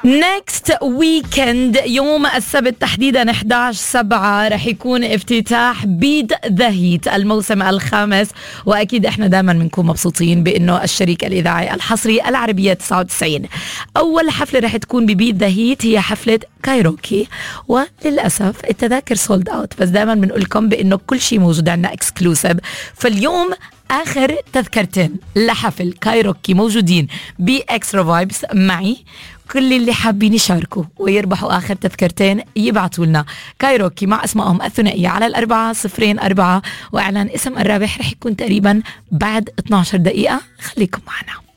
نيكست ويكند يوم السبت تحديدا 11/7 رح يكون افتتاح بيد ذا هيت الموسم الخامس، واكيد احنا دائما بنكون مبسوطين بانه الشريك الاذاعي الحصري العربيه 99 اول حفله رح تكون ببيد ذا هيت هي حفله كايروكي، وللاسف التذاكر سولد اوت، بس دائما بنقول لكم بانه كل شيء موجود عندنا اكسكلوسيف. فاليوم آخر تذكرتين لحفل كايروكي موجودين بإكسترا فايبس معي. كل اللي حابين يشاركوا ويربحوا آخر تذكرتين يبعتوا لنا كايروكي مع اسمائهم الثنائية على 4004، وإعلان اسم الرابح رح يكون تقريبا بعد 12 دقيقة. خليكم معنا.